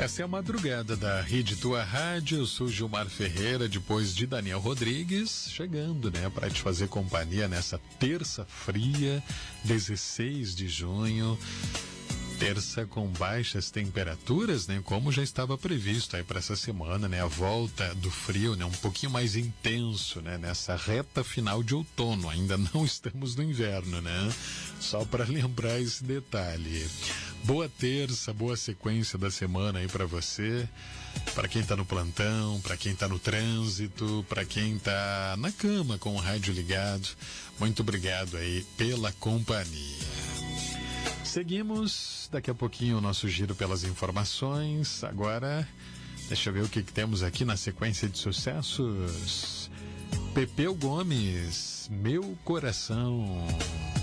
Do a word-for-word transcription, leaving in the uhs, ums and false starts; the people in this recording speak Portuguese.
Essa é a madrugada da Rede Tua Rádio. Eu sou Gilmar Ferreira, depois de Daniel Rodrigues, chegando, né, para te fazer companhia nessa terça fria, dezesseis de junho. Terça com baixas temperaturas, né? Como já estava previsto aí para essa semana, né? A volta do frio, né? Um pouquinho mais intenso, né? Nessa reta final de outono. Ainda não estamos no inverno, né? Só para lembrar esse detalhe. Boa terça, boa sequência da semana aí para você. Para quem tá no plantão, para quem tá no trânsito, para quem tá na cama com o rádio ligado. Muito obrigado aí pela companhia. Seguimos, daqui a pouquinho o nosso giro pelas informações. Agora, deixa eu ver o que, que temos aqui na sequência de sucessos. Pepeu Gomes, Meu Coração.